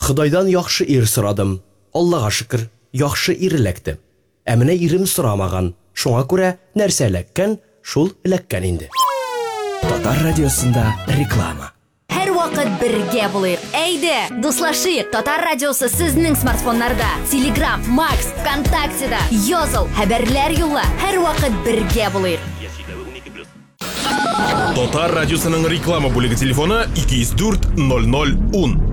Хыдайдан яхшы ир сорадым. Аллага шөкер, яхшы ир эләкте. Ә менә ирем сорамаган. Шуңа күрә нәрсә эләккән, шул эләккән инде. Татар радиосында реклама. Һәр вакыт бергә булыйк. Әйдә, дуслашыйк. Татар радиосы сезнең смартфоннарда. Telegram, Max, ВКонтактеда. Языл, хәбәрләр юлла. Һәр вакыт бергә булыйк. Татар радиосының реклама бүлеге телефоны 204 00 10.